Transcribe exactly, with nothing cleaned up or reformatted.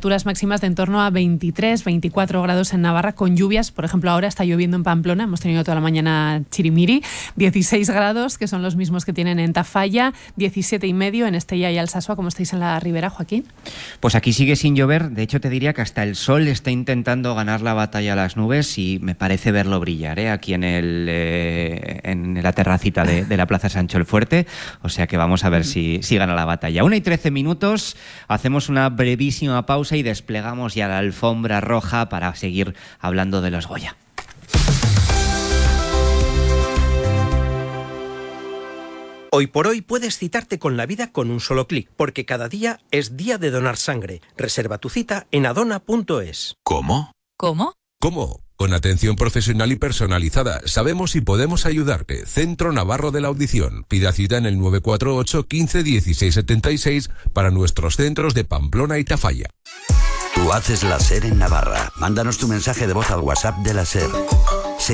temperaturas máximas de en torno a veintitrés, veinticuatro grados en Navarra, con lluvias. Por ejemplo, ahora está lloviendo en Pamplona, hemos tenido toda la mañana chirimiri. dieciséis grados, que son los mismos que tienen en Tafalla, diecisiete y medio en Estella y Alsasua. ¿Cómo estáis en la Ribera, Joaquín? Pues aquí sigue sin llover. De hecho, te diría que hasta el sol está intentando ganar la batalla a las nubes y me parece verlo brillar, ¿eh? Aquí en, el, eh, en la terracita de, de la Plaza Sancho el Fuerte. O sea que vamos a ver si, si gana la batalla. Una y trece minutos, hacemos una brevísima pausa y desplegamos ya la alfombra roja para seguir hablando de los Goya. Hoy por hoy puedes citarte con la vida con un solo clic, porque cada día es día de donar sangre. Reserva tu cita en adona punto es. ¿Cómo? ¿Cómo? ¿Cómo? Con atención profesional y personalizada. Sabemos si podemos ayudarte. Centro Navarro de la Audición. Pida cita en el nueve cuatro ocho, quince, dieciséis setenta y seis para nuestros centros de Pamplona y Tafalla. Tú haces la SER en Navarra. Mándanos tu mensaje de voz al WhatsApp de la SER.